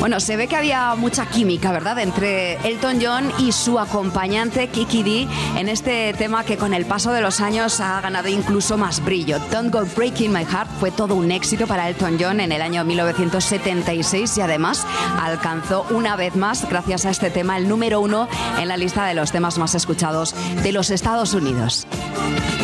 Bueno, se ve que había mucha química, ¿verdad?, entre Elton John y su acompañante Kiki Dee en este tema que con el paso de los años ha ganado incluso más brillo. Don't Go Breaking My Heart fue todo un éxito para Elton John en el año 1976 y además alcanzó una vez más, gracias a este tema, el número 1 en la lista de los temas más escuchados de los Estados Unidos.